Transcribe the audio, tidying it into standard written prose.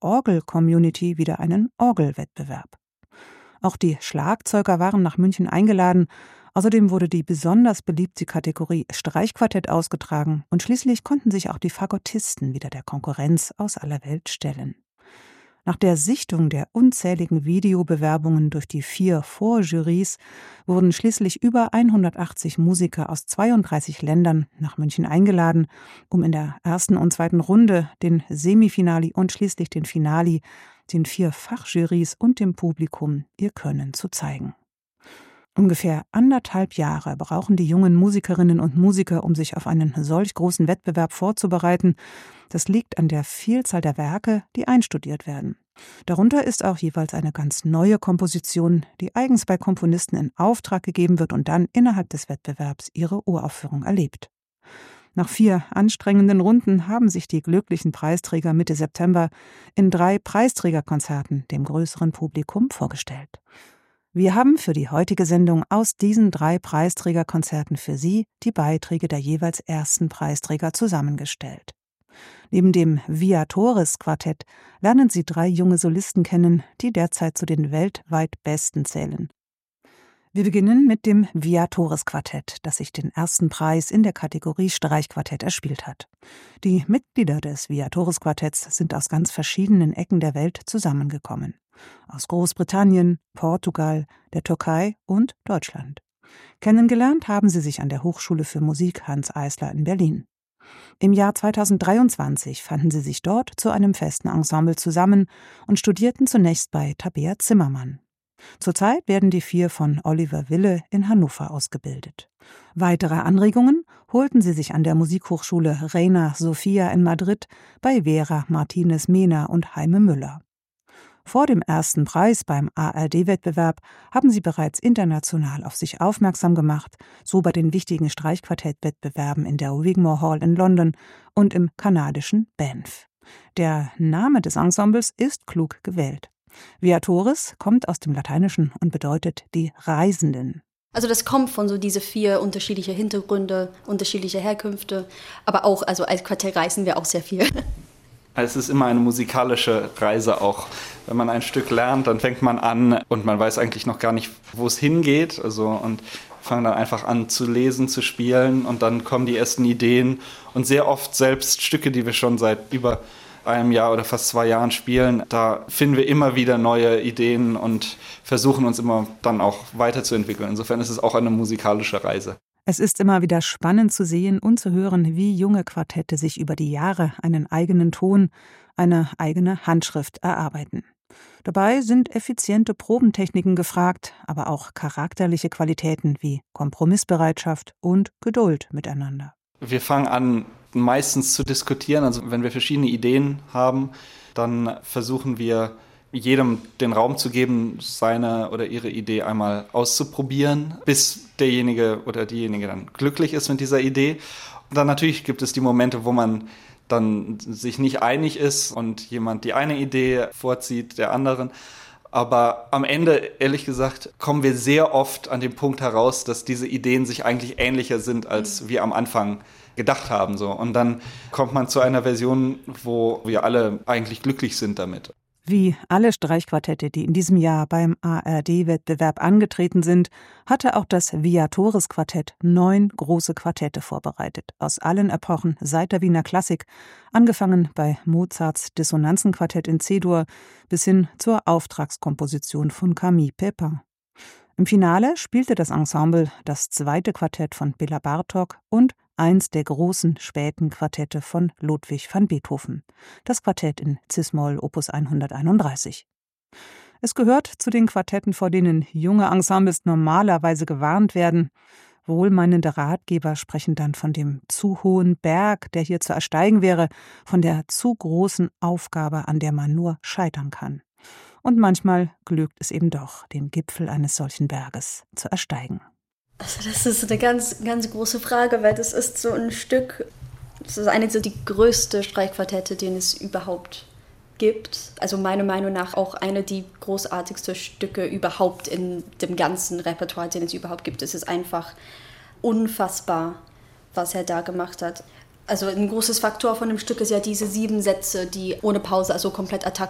Orgel-Community wieder einen Orgelwettbewerb. Auch die Schlagzeuger waren nach München eingeladen. Außerdem wurde die besonders beliebte Kategorie Streichquartett ausgetragen und schließlich konnten sich auch die Fagottisten wieder der Konkurrenz aus aller Welt stellen. Nach der Sichtung der unzähligen Videobewerbungen durch die 4 Vorjurys wurden schließlich über 180 Musiker aus 32 Ländern nach München eingeladen, um in der ersten und zweiten Runde, den Semifinali und schließlich den Finali, den 4 Fachjurys und dem Publikum ihr Können zu zeigen. Ungefähr 1,5 Jahre brauchen die jungen Musikerinnen und Musiker, um sich auf einen solch großen Wettbewerb vorzubereiten. Das liegt an der Vielzahl der Werke, die einstudiert werden. Darunter ist auch jeweils eine ganz neue Komposition, die eigens bei Komponisten in Auftrag gegeben wird und dann innerhalb des Wettbewerbs ihre Uraufführung erlebt. Nach 4 anstrengenden Runden haben sich die glücklichen Preisträger Mitte September in 3 Preisträgerkonzerten dem größeren Publikum vorgestellt. Wir haben für die heutige Sendung aus diesen 3 Preisträgerkonzerten für Sie die Beiträge der jeweils ersten Preisträger zusammengestellt. Neben dem Viatoris-Quartett lernen Sie 3 junge Solisten kennen, die derzeit zu den weltweit Besten zählen. Wir beginnen mit dem Viatoris-Quartett, das sich den ersten Preis in der Kategorie Streichquartett erspielt hat. Die Mitglieder des Viatoris-Quartetts sind aus ganz verschiedenen Ecken der Welt zusammengekommen. Aus Großbritannien, Portugal, der Türkei und Deutschland. Kennengelernt haben sie sich an der Hochschule für Musik Hanns Eisler in Berlin. Im Jahr 2023 fanden sie sich dort zu einem festen Ensemble zusammen und studierten zunächst bei Tabea Zimmermann. Zurzeit werden die 4 von Oliver Wille in Hannover ausgebildet. Weitere Anregungen holten sie sich an der Musikhochschule Reina Sofia in Madrid bei Vera Martinez Mena und Heime Müller. Vor dem ersten Preis beim ARD-Wettbewerb haben sie bereits international auf sich aufmerksam gemacht, so bei den wichtigen Streichquartett-Wettbewerben in der Wigmore Hall in London und im kanadischen Banff. Der Name des Ensembles ist klug gewählt. Viatoris kommt aus dem Lateinischen und bedeutet die Reisenden. Also das kommt von so diese 4 unterschiedliche Hintergründe, unterschiedliche Herkünfte, aber auch, also als Quartett reisen wir auch sehr viel. Es ist immer eine musikalische Reise auch. Wenn man ein Stück lernt, dann fängt man an und man weiß eigentlich noch gar nicht, wo es hingeht. Und fangen dann einfach an zu lesen, zu spielen und dann kommen die ersten Ideen. Und sehr oft selbst Stücke, die wir schon seit über einem Jahr oder fast 2 Jahren spielen, da finden wir immer wieder neue Ideen und versuchen uns immer dann auch weiterzuentwickeln. Insofern ist es auch eine musikalische Reise. Es ist immer wieder spannend zu sehen und zu hören, wie junge Quartette sich über die Jahre einen eigenen Ton, eine eigene Handschrift erarbeiten. Dabei sind effiziente Probentechniken gefragt, aber auch charakterliche Qualitäten wie Kompromissbereitschaft und Geduld miteinander. Wir fangen an, meistens zu diskutieren. Also wenn wir verschiedene Ideen haben, dann versuchen wir, jedem den Raum zu geben, seine oder ihre Idee einmal auszuprobieren, bis derjenige oder diejenige dann glücklich ist mit dieser Idee. Und dann natürlich gibt es die Momente, wo man dann sich nicht einig ist und jemand die eine Idee vorzieht der anderen. Aber am Ende, ehrlich gesagt, kommen wir sehr oft an den Punkt heraus, dass diese Ideen sich eigentlich ähnlicher sind, als wir am Anfang gedacht haben. Und dann kommt man zu einer Version, wo wir alle eigentlich glücklich sind damit. Wie alle Streichquartette, die in diesem Jahr beim ARD-Wettbewerb angetreten sind, hatte auch das Viatoris-Quartett 9 große Quartette vorbereitet, aus allen Epochen seit der Wiener Klassik, angefangen bei Mozarts Dissonanzenquartett in C-Dur bis hin zur Auftragskomposition von Camille Pépin. Im Finale spielte das Ensemble das 2. Quartett von Béla Bartók und eins der großen späten Quartette von Ludwig van Beethoven, das Quartett in Cis-Moll Opus 131. Es gehört zu den Quartetten, vor denen junge Ensembles normalerweise gewarnt werden. Wohlmeinende Ratgeber sprechen dann von dem zu hohen Berg, der hier zu ersteigen wäre, von der zu großen Aufgabe, an der man nur scheitern kann. Und manchmal glückt es eben doch, den Gipfel eines solchen Berges zu ersteigen. Also das ist eine ganz, ganz große Frage, weil das ist so ein Stück, das ist eine der größten Streichquartette, den es überhaupt gibt. Also meiner Meinung nach auch eine der großartigsten Stücke überhaupt in dem ganzen Repertoire, den es überhaupt gibt. Es ist einfach unfassbar, was er da gemacht hat. Also ein großes Faktor von dem Stück ist ja diese 7 Sätze, die ohne Pause, also komplett Attack